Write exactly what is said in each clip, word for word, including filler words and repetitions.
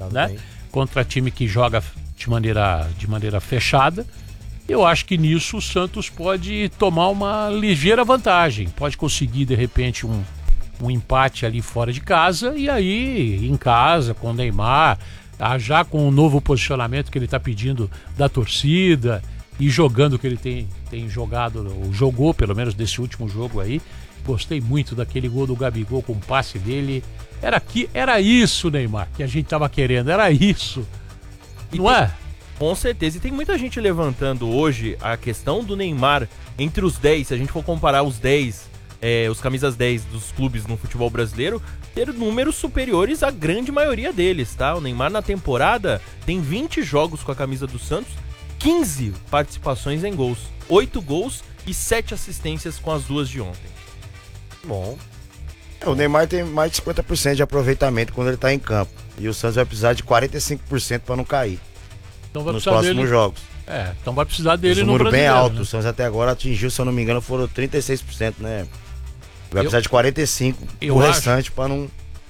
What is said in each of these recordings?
né? Bem. Contra time que joga de maneira, de maneira fechada. Eu acho que nisso o Santos pode tomar uma ligeira vantagem. Pode conseguir, de repente, um, um empate ali fora de casa. E aí, em casa, com o Neymar, tá, já com o novo posicionamento que ele está pedindo da torcida e jogando o que ele tem, tem jogado, ou jogou pelo menos desse último jogo aí. Gostei muito daquele gol do Gabigol com o passe dele. Era, aqui, era isso, Neymar, que a gente estava querendo. Era isso. E não tem, é? Com certeza. E tem muita gente levantando hoje a questão do Neymar entre os dez. Se a gente for comparar os dez, é, os camisas dez dos clubes no futebol brasileiro, ter números superiores à grande maioria deles, tá? O Neymar na temporada tem vinte jogos com a camisa do Santos, quinze participações em gols, oito gols e sete assistências com as duas de ontem. Bom. É, o Neymar tem mais de cinquenta por cento de aproveitamento quando ele tá em campo. E o Santos vai precisar de quarenta e cinco por cento para não cair. Então vai nos precisar próximos dele... jogos. É, então vai precisar dele um no número bem brasileiro, alto. né? O Santos até agora atingiu, se eu não me engano, foram trinta e seis por cento, né? Vai Eu... precisar de quarenta e cinco por cento eu o acho... restante para não...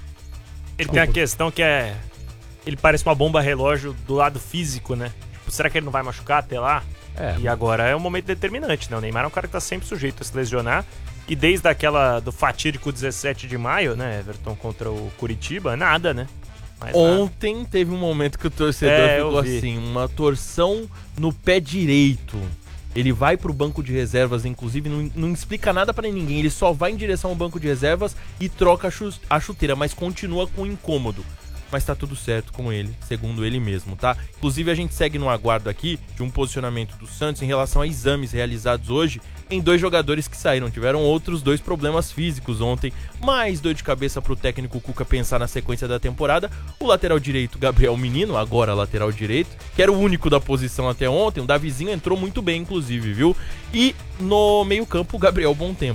Ele tem a questão que é... Ele parece uma bomba relógio do lado físico, né? Tipo, será que ele não vai machucar até lá? É. E agora é um momento determinante, né? O Neymar é um cara que tá sempre sujeito a se lesionar. E desde aquela do fatídico dezessete de maio, né, Everton, contra o Curitiba, nada, né? Mais Ontem nada. Teve um momento que o torcedor É, ficou assim, uma torção no pé direito. Ele vai pro banco de reservas, inclusive, não, não explica nada pra ninguém. Ele só vai em direção ao banco de reservas e troca a, chu- a chuteira, mas continua com incômodo. Mas tá tudo certo com ele, segundo ele mesmo, tá? Inclusive, a gente segue no aguardo aqui de um posicionamento do Santos em relação a exames realizados hoje em dois jogadores que saíram. Tiveram outros dois problemas físicos ontem, mais dor de cabeça pro técnico Cuca pensar na sequência da temporada. O lateral direito, Gabriel Menino, agora lateral direito, que era o único da posição até ontem. O Davizinho entrou muito bem, inclusive, viu? E no meio-campo, o Gabriel Bom Tempo.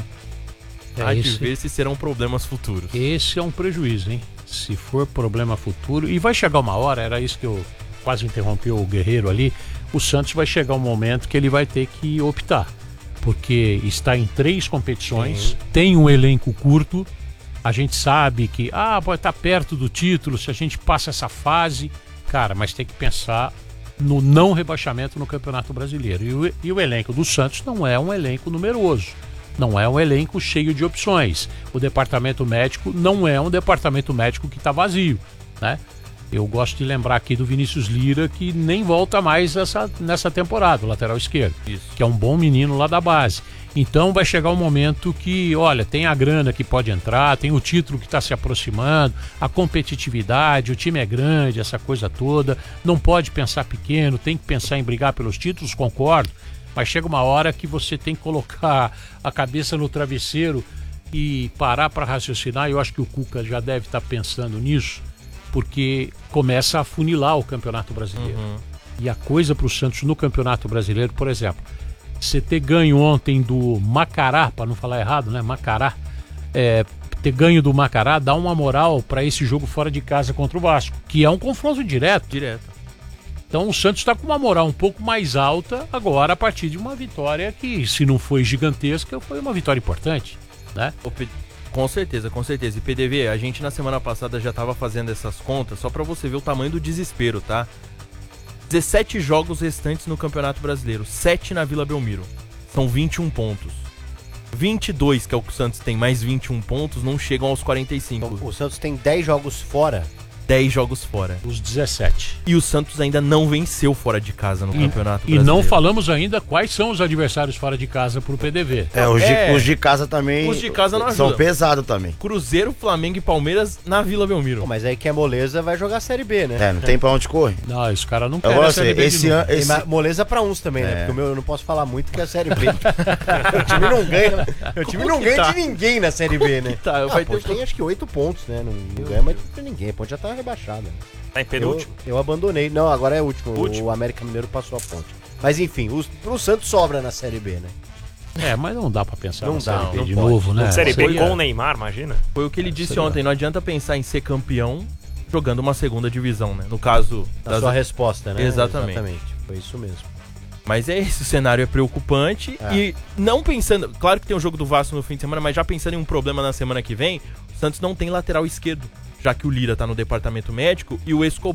É Há de esse... ver se serão problemas futuros. Esse é um prejuízo, hein? Se for problema futuro, e vai chegar uma hora, era isso que eu quase interrompi o Guerreiro ali, o Santos vai chegar um momento que ele vai ter que optar, porque está em três competições, Sim. tem um elenco curto, a gente sabe que, ah, pode estar perto do título, se a gente passa essa fase, cara, mas tem que pensar no não rebaixamento no Campeonato Brasileiro, e o, e o elenco do Santos não é um elenco numeroso. Não é um elenco cheio de opções. O departamento médico não é um departamento médico que está vazio, né? Eu gosto de lembrar aqui do Vinícius Lira, que nem volta mais essa, nessa temporada, o lateral esquerdo. Isso. Que é um bom menino lá da base. Então vai chegar um momento que, olha, tem a grana que pode entrar, tem o título que está se aproximando, a competitividade, o time é grande, essa coisa toda. Não pode pensar pequeno, tem que pensar em brigar pelos títulos, concordo. Mas chega uma hora que você tem que colocar a cabeça no travesseiro e parar para raciocinar. Eu acho que o Cuca já deve estar pensando nisso, porque começa a afunilar o Campeonato Brasileiro. Uhum. E a coisa para o Santos no Campeonato Brasileiro, por exemplo, você ter ganho ontem do Macará, para não falar errado, né? Macará, é, ter ganho do Macará dá uma moral para esse jogo fora de casa contra o Vasco, que é um confronto direto. Direto. Então o Santos está com uma moral um pouco mais alta agora a partir de uma vitória que, se não foi gigantesca, foi uma vitória importante, né? Com certeza, com certeza. E P D V, a gente na semana passada já estava fazendo essas contas, só para você ver o tamanho do desespero, tá? dezessete jogos restantes no Campeonato Brasileiro, sete na Vila Belmiro. São vinte e um pontos. vinte e dois, que é o que o Santos tem, mais vinte e um pontos, não chegam aos quarenta e cinco. Então, o Santos tem dez jogos fora. dez jogos fora. Os dezessete. E o Santos ainda não venceu fora de casa no e, Campeonato e Brasileiro. E não falamos ainda quais são os adversários fora de casa pro P D V. É, os de, é, os de casa também os de casa não são pesados também. Cruzeiro, Flamengo e Palmeiras na Vila Belmiro. Pô, mas aí que é moleza vai jogar a Série B, né? É, não tem pra onde correr. Não, esse cara não quer a Série B esse ano, esse... Tem moleza pra uns também, é. né? Porque o meu eu não posso falar muito que é a Série B. O time não ganha, o time não ganha tá? de ninguém na Série B, né? Tá, ah, vai pô, ter... tem acho que oito pontos, né? Não, não ganha mais de ninguém, pode já tá rebaixado. Né? Tá em penúltimo? Eu, eu abandonei. Não, agora é o último. último. O América Mineiro passou a ponte. Mas enfim, os, pro Santos sobra na Série B, né? É, mas não dá pra pensar não na dá, Série B não de pode. novo, né? Série B Seria... com o Neymar, imagina? Foi o que ele é, disse seria... ontem, não adianta pensar em ser campeão jogando uma segunda divisão, né? No caso... A das... sua resposta, né? Exatamente. Exatamente. Foi isso mesmo. Mas é esse, o cenário é preocupante é. E não pensando... Claro que tem o jogo do Vasco no fim de semana, mas já pensando em um problema na semana que vem, o Santos não tem lateral esquerdo, já que o Lira tá no departamento médico e o Escobar